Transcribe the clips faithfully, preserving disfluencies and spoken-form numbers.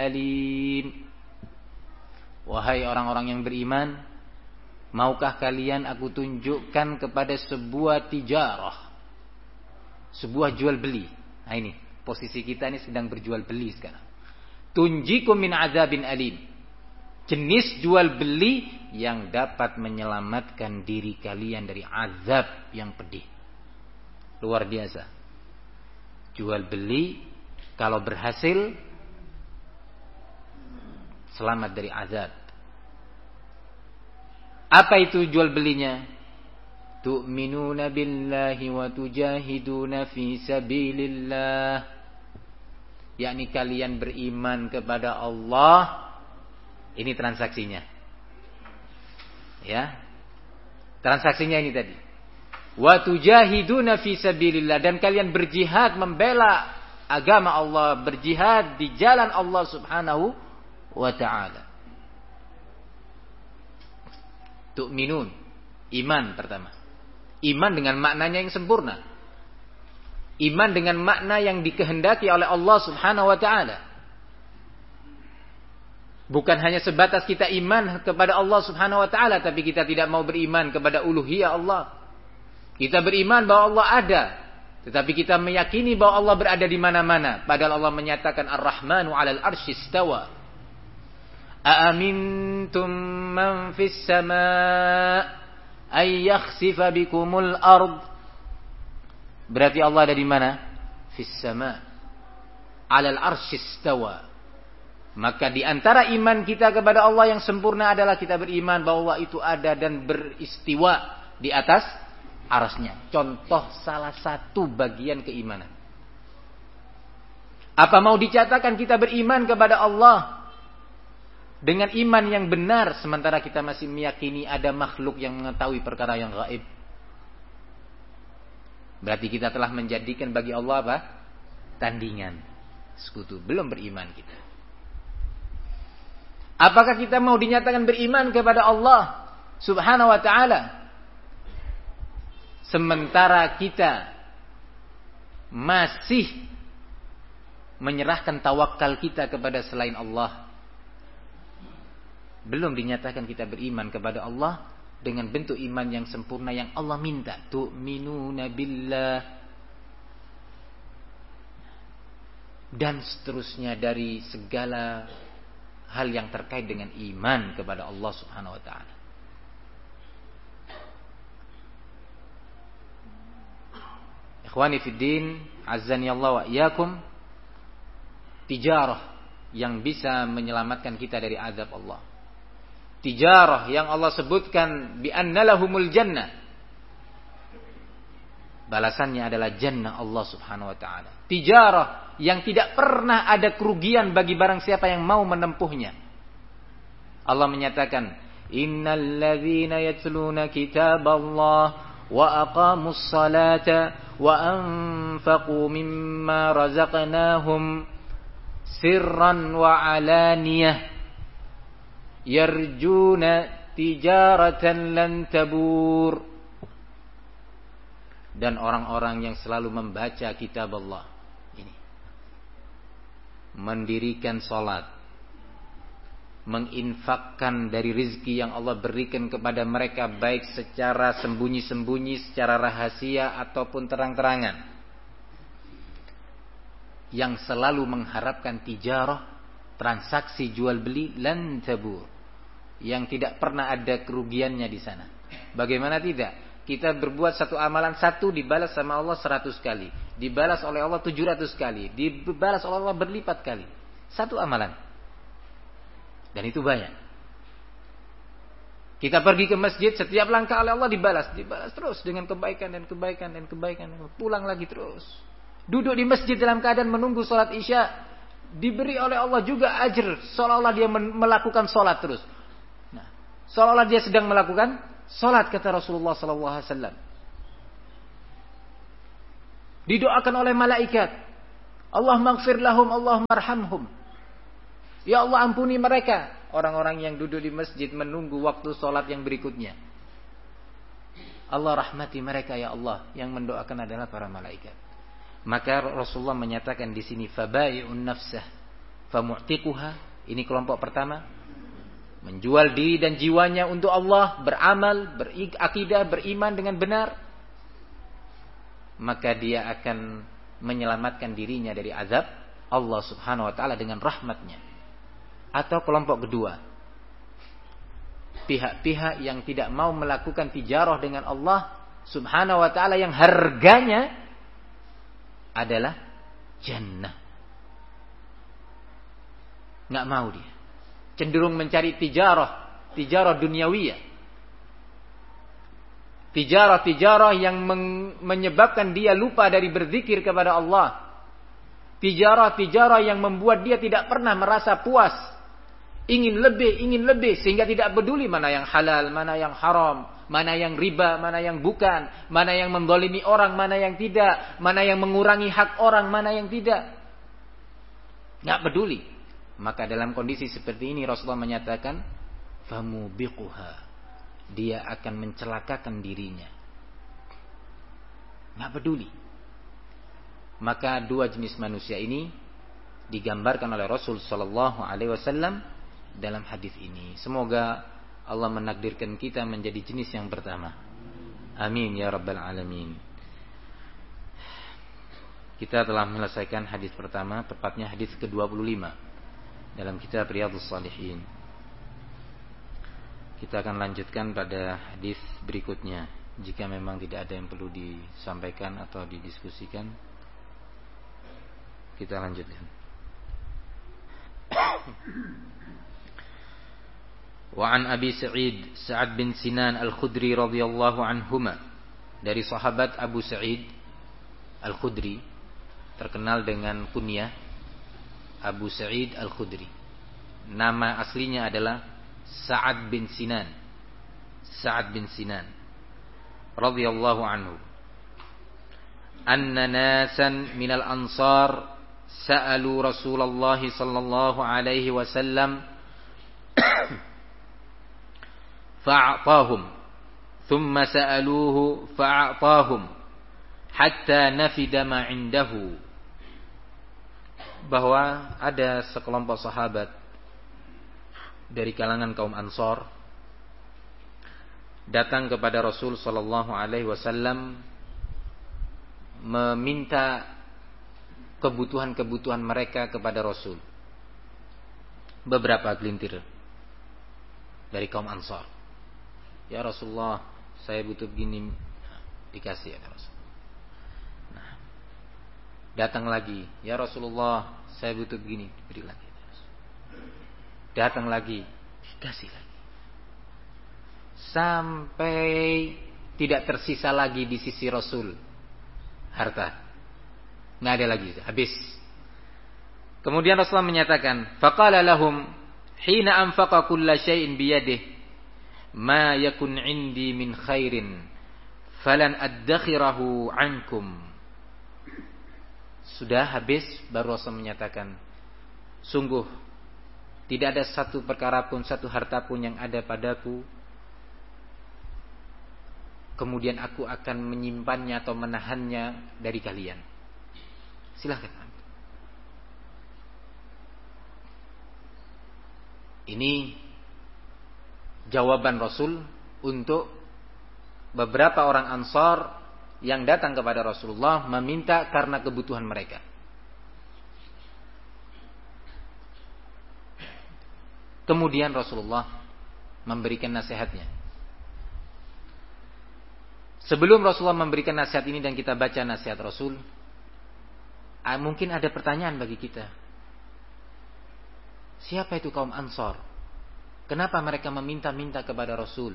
alim. Wahai orang-orang yang beriman, maukah kalian aku tunjukkan kepada sebuah tijarah, sebuah jual beli. Nah ini, posisi kita ini sedang berjual beli sekarang. Tunjikum min azabin alim. Jenis jual beli yang dapat menyelamatkan diri kalian dari azab yang pedih. Luar biasa. Jual beli kalau berhasil selamat dari azab. Apa itu jual belinya? Tu'minuna billahi wa tujahiduna fi sabilillah. Yakni kalian beriman kepada Allah. Ini transaksinya. Ya. Transaksinya ini tadi. Wa tujahiduna fi sabilillah, dan kalian berjihad membela agama Allah, berjihad di jalan Allah Subhanahu wa ta'ala. Tu'minun, iman pertama. Iman dengan maknanya yang sempurna. Iman dengan makna yang dikehendaki oleh Allah Subhanahu wa ta'ala. Bukan hanya sebatas kita iman kepada Allah Subhanahu wa ta'ala, tapi kita tidak mau beriman kepada uluhiyah Allah. Kita beriman bahwa Allah ada, tetapi kita meyakini bahwa Allah berada di mana-mana. Padahal Allah menyatakan Ar-Rahmanu 'alal 'arsy istawa. Aamintum man fis sama' ay yakhsifa bikumul ard. Berarti Allah ada di mana? Fis sama'. 'Alal 'arsy istawa. Maka di antara iman kita kepada Allah yang sempurna adalah kita beriman bahwa Allah itu ada dan beristiwa di atas arasnya. Contoh salah satu bagian keimanan. Apa mau dikatakan kita beriman kepada Allah dengan iman yang benar, sementara kita masih meyakini ada makhluk yang mengetahui perkara yang gaib? Berarti kita telah menjadikan bagi Allah apa? Tandingan, sekutu. Belum beriman kita. Apakah kita mau dinyatakan beriman kepada Allah Subhanahu wa ta'ala, sementara kita masih menyerahkan tawakal kita kepada selain Allah? Belum dinyatakan kita beriman kepada Allah dengan bentuk iman yang sempurna yang Allah minta. Tu'minuna billah, dan seterusnya dari segala hal yang terkait dengan iman kepada Allah Subhanahu wa ta'ala. Ikhwani fiddin, azzani Allah wa iyyakum, tijarah yang bisa menyelamatkan kita dari azab Allah. Tijarah yang Allah sebutkan bi anna lahumul jannah. Balasannya adalah jannah Allah Subhanahu wa ta'ala. Tijarah yang tidak pernah ada kerugian bagi barang siapa yang mau menempuhnya. Allah menyatakan, innal ladzina yatluna kitaballah wa aqamus salata wa anfaqu mimma razaqnahum sirran wa alaniyah yarjuna tijaratan lan tabur. Dan orang-orang yang selalu membaca kitab Allah ini, mendirikan salat, menginfakkan dari rizki yang Allah berikan kepada mereka, baik secara sembunyi-sembunyi, secara rahasia ataupun terang-terangan, yang selalu mengharapkan tijarah, transaksi jual beli, lan tabur, yang tidak pernah ada kerugiannya di sana. Bagaimana tidak? Kita berbuat satu amalan satu dibalas sama Allah seratus kali, dibalas oleh Allah tujuh ratus kali, dibalas oleh Allah berlipat kali. Satu amalan. Dan itu banyak. Kita pergi ke masjid, setiap langkah oleh Allah dibalas, dibalas terus dengan kebaikan dan kebaikan dan kebaikan. Pulang lagi terus. Duduk di masjid dalam keadaan menunggu sholat isya, diberi oleh Allah juga ajr, seolah-olah dia melakukan sholat terus. Nah, seolah-olah dia sedang melakukan salat, kata Rasulullah sallallahu alaihi wasallam. Didoakan oleh malaikat, Allahumma ighfir lahum, Allahumma arhamhum. Ya Allah, ampuni mereka, orang-orang yang duduk di masjid menunggu waktu salat yang berikutnya. Allah rahmati mereka ya Allah. Yang mendoakan adalah para malaikat. Maka Rasulullah menyatakan di sini, fabai'un nafsah famu'tiquha, ini kelompok pertama, menjual diri dan jiwanya untuk Allah, beramal, berakidah, beriman dengan benar, maka dia akan menyelamatkan dirinya dari azab Allah Subhanahu wa taala dengan rahmatnya. Atau kelompok kedua, pihak-pihak yang tidak mau melakukan tijarah dengan Allah Subhanahu wa taala yang harganya adalah jannah. Nggak mau dia. Cenderung mencari tijarah, tijarah duniawiyah. Tijarah-tijarah yang men- menyebabkan dia lupa dari berzikir kepada Allah. Tijarah-tijarah yang membuat dia tidak pernah merasa puas. Ingin lebih, ingin lebih. Sehingga tidak peduli mana yang halal, mana yang haram, mana yang riba, mana yang bukan, mana yang mendolimi orang, mana yang tidak, mana yang mengurangi hak orang, mana yang tidak. Nggak peduli. Maka dalam kondisi seperti ini Rasulullah menyatakan, famubiquha, dia akan mencelakakan dirinya. Nggak peduli. Maka dua jenis manusia ini digambarkan oleh Rasul Sallallahu Alaihi Wasallam dalam hadis ini. Semoga Allah menakdirkan kita menjadi jenis yang pertama. Amin ya rabbal alamin. Kita telah menyelesaikan hadis pertama, tepatnya hadis ke dua puluh lima dalam kitab Riyadhus Shalihin. Kita akan lanjutkan pada hadis berikutnya. Jika memang tidak ada yang perlu disampaikan atau didiskusikan, kita lanjutkan. Wa an Abi Sa'id Sa'ad bin Sinan Al-Khudri radhiyallahu anhuma, dari sahabat Abu Sa'id Al-Khudri, terkenal dengan kunyah Abu Sa'id Al-Khudri. Nama aslinya adalah Sa'ad bin Sinan. Sa'ad bin Sinan radhiyallahu anhu. Anna nasan minal ansar sa'alu Rasulullah sallallahu alaihi wasallam fa'atahum, thumma sa'aluhu fa'atahum hatta nafida ma 'indahu. Bahwa ada sekelompok sahabat dari kalangan kaum Ansor datang kepada Rasul sallallahu alaihi wasallam meminta kebutuhan-kebutuhan mereka kepada Rasul. Beberapa gelintir dari kaum Ansor. Ya Rasulullah, saya butuh begini, dikasih ya Rasul. Nah, datang lagi, ya Rasulullah, saya butuh begini, diberi lagi. Datang lagi, dikasih lagi. Sampai tidak tersisa lagi di sisi Rasul harta. Nggak ada lagi, habis. Kemudian Rasulullah menyatakan, faqala lahum hina anfaqa kulla syai'in biyadihi ma yakun 'indi min khairin falan addakhirahu 'ankum. Sudah habis, baru Rasul menyatakan, sungguh tidak ada satu perkara pun, satu harta pun yang ada padaku, kemudian aku akan menyimpannya atau menahannya dari kalian. Silahkan. Ini jawaban Rasul untuk beberapa orang Ansar yang datang kepada Rasulullah meminta karena kebutuhan mereka. Kemudian Rasulullah memberikan nasihatnya. Sebelum Rasulullah memberikan nasihat ini dan kita baca nasihat Rasul, mungkin ada pertanyaan bagi kita. Siapa itu kaum Ansar? Kenapa mereka meminta-minta kepada Rasul?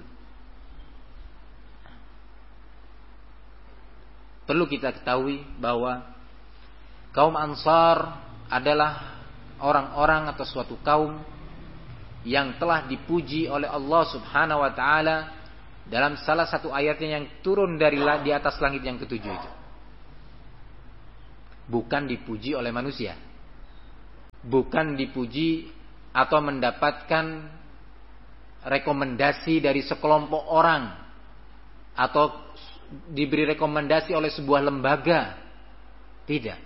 Perlu kita ketahui bahwa kaum Ansar adalah orang-orang atau suatu kaum yang telah dipuji oleh Allah Subhanahu wa taala dalam salah satu ayatnya yang turun dari di atas langit yang ketujuh itu. Bukan dipuji oleh manusia. Bukan dipuji atau mendapatkan rekomendasi dari sekelompok orang atau diberi rekomendasi oleh sebuah lembaga. Tidak.